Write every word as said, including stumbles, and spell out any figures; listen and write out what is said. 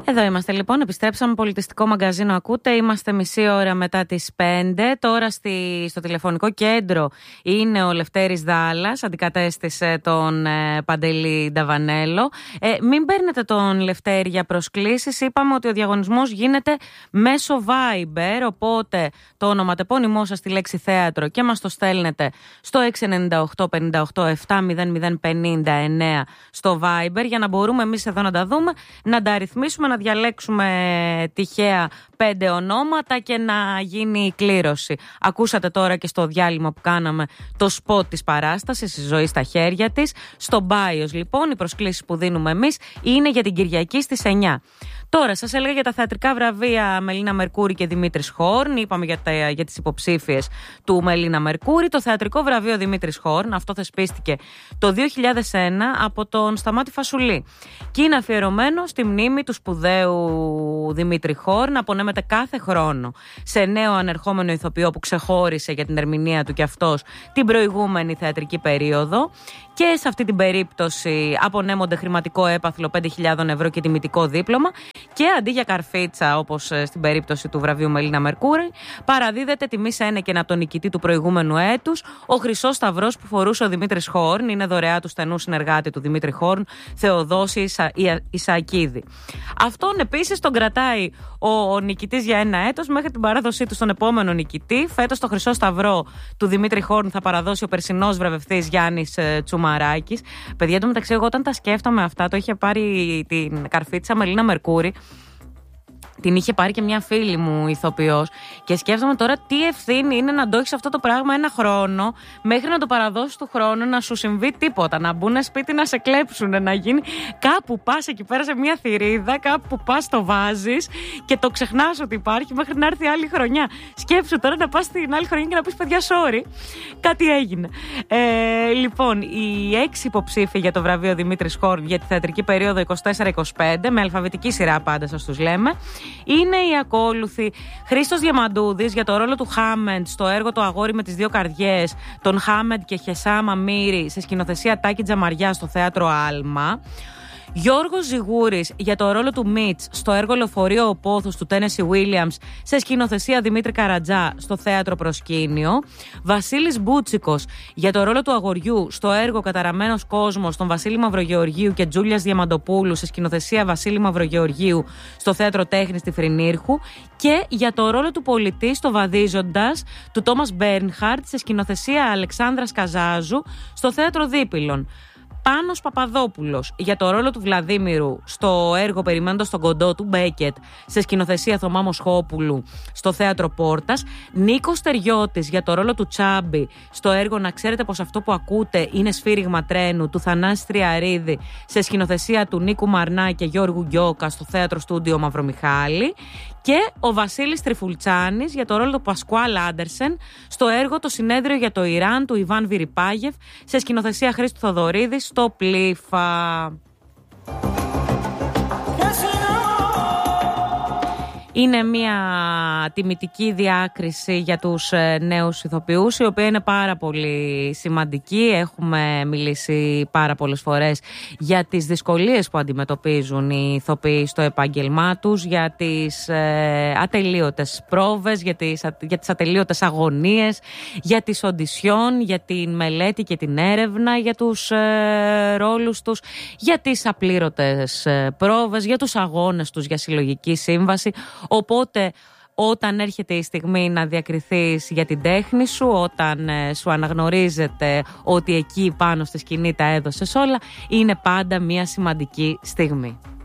Εδώ είμαστε λοιπόν, επιστρέψαμε πολιτιστικό μαγκαζίνο ακούτε, είμαστε μισή ώρα μετά τις πέντε. Τώρα στη, στο τηλεφωνικό κέντρο είναι ο Λευτέρης Δάλλας, αντικατέστησε τον ε, Παντελή Νταβανέλο. ε, Μην παίρνετε τον Λευτέρη για προσκλήσεις, είπαμε ότι ο διαγωνισμός γίνεται μέσω Viber, οπότε το ονοματεπώνυμό σας στη λέξη θέατρο και μας το στέλνετε στο έξι εννιά οκτώ πέντε οκτώ επτά μηδέν μηδέν πενήντα εννέα στο Viber, για να μπορούμε εμείς εδώ να τα δούμε, να τα αριθμίσουμε, να διαλέξουμε τυχαία πέντε ονόματα και να γίνει η κλήρωση. Ακούσατε τώρα και στο διάλειμμα που κάναμε το σποτ της παράστασης, η ζωή στα χέρια της. Στο Bios λοιπόν οι προσκλήσεις που δίνουμε εμείς είναι για την Κυριακή στις εννιά. Τώρα σας έλεγα για τα θεατρικά βραβεία Μελίνα Μερκούρη και Δημήτρης Χόρν. Είπαμε για, τα, για τις υποψήφιες του Μελίνα Μερκούρη. Το θεατρικό βραβείο Δημήτρης Χόρν, αυτό θεσπίστηκε το δύο χιλιάδες ένα από τον Σταμάτη Φασουλή και είναι αφιερωμένο στη μνήμη του σπουδαίου Δημήτρη Χόρν. Απονέμεται κάθε χρόνο σε νέο ανερχόμενο ηθοποιό που ξεχώρισε για την ερμηνεία του και αυτός την προηγούμενη θεατρική περίοδο. Και σε αυτή την περίπτωση απονέμονται χρηματικό έπαθλο πέντε χιλιάδες ευρώ και τιμητικό δίπλωμα. Και αντί για καρφίτσα, όπως στην περίπτωση του βραβείου Μελίνα Μερκούρη, παραδίδεται τιμή σε ένεκεν από τον νικητή του προηγούμενου έτους, ο χρυσός σταυρός που φορούσε ο Δημήτρης Χόρν. Είναι δωρεά του στενού συνεργάτη του Δημήτρη Χόρν, Θεοδόση Ισα... Ισακίδη. Αυτόν επίσης τον κρατάει ο, ο νικητής για ένα έτος μέχρι την παράδοσή του στον επόμενο νικητή. Φέτος το χρυσό σταυρό του Δημήτρη Χόρν θα παραδώσει ο περσινός βραβευτής Γιάννης Τσουμαράκης. Παιδιά, το μεταξύ, εγώ όταν τα σκέφτομαι αυτά, το είχε πάρει την καρφίτσα Μελίνα Μερκούρη. Την είχε πάρει και μια φίλη μου ηθοποιός και σκέφτομαι τώρα τι ευθύνη είναι να το έχεις αυτό το πράγμα ένα χρόνο μέχρι να το παραδώσεις του χρόνου, να σου συμβεί τίποτα, να μπουν σπίτι να σε κλέψουν, να γίνει κάπου πας εκεί πέρα σε μια θηρίδα, κάπου πας το βάζεις και το ξεχνάς ότι υπάρχει μέχρι να έρθει άλλη χρονιά. Σκέψου τώρα να πας την άλλη χρονιά και να πεις παιδιά sorry, κάτι έγινε. Ε, λοιπόν, οι έξι υποψήφοι για το βραβείο Δημήτρης Χόρν για τη θεατρική περίοδο είκοσι τέσσερα είκοσι πέντε, με αλφαβητική σειρά πάντα σας τους λέμε, είναι οι ακόλουθοι: Χρήστος Διαμαντούδης για το ρόλο του Χάμεντ στο έργο Το αγόρι με τις δύο καρδιές, τον Χάμεντ και Χεσάμα Μύρη σε σκηνοθεσία Τάκη Τζαμαριά στο θέατρο Άλμα. Γιώργος Ζιγούρης για το ρόλο του Μιτς στο έργο Λεωφορείο ο Πόθος του Τένεσι Βίλιαμς σε σκηνοθεσία Δημήτρη Καρατζά στο θέατρο Προσκήνιο. Βασίλης Μπούτσικος για το ρόλο του αγοριού στο έργο Καταραμένος Κόσμος των Βασίλη Μαυρογεωργίου και Τζούλιας Διαμαντοπούλου σε σκηνοθεσία Βασίλη Μαυρογεωργίου στο θέατρο Τέχνης στη Φρυνήρχου. Και για το ρόλο του πολιτή στο Βαδίζοντας του Τόμας Μπέρνχαρτ σε σκηνοθεσία Αλεξάνδρας Καζάζου στο θέατρο Δίπυλων. Πάνος Παπαδόπουλος για το ρόλο του Βλαδίμηρου στο έργο Περιμένοντας τον κοντό του Μπέκετ σε σκηνοθεσία Θωμά Μοσχόπουλου στο θέατρο Πόρτας. Νίκος Τεριώτης για το ρόλο του Τσάμπη στο έργο Να ξέρετε πως αυτό που ακούτε είναι σφύριγμα τρένου του Θανάση Τριαρίδη σε σκηνοθεσία του Νίκου Μαρνά και Γιώργου Γκιόκα στο θέατρο Στούντιο Μαυρομιχάλη. Και ο Βασίλης Τριφουλτσάνης για το ρόλο του Πασκουάλ Άντερσεν στο έργο Το συνέδριο για το Ιράν του Ιβάν Βιριπάγεφ σε σκηνοθεσία Χρήστου Θοδωρίδη στο Πλήφα. Είναι μια τιμητική διάκριση για τους νέους ηθοποιούς, η οποία είναι πάρα πολύ σημαντική. Έχουμε μιλήσει πάρα πολλές φορές για τις δυσκολίες που αντιμετωπίζουν οι ηθοποιοί στο επάγγελμά τους, για τις ε, ατελείωτες πρόβες, για τις, για τις ατελείωτες αγωνίες, για τις οντισιόν, για την μελέτη και την έρευνα, για τους ε, ρόλους τους, για τις απλήρωτες ε, πρόβες, για τους αγώνες τους για συλλογική σύμβαση. Οπότε όταν έρχεται η στιγμή να διακριθείς για την τέχνη σου, όταν ε, σου αναγνωρίζεται ότι εκεί πάνω στη σκηνή τα έδωσες όλα, είναι πάντα μια σημαντική στιγμή.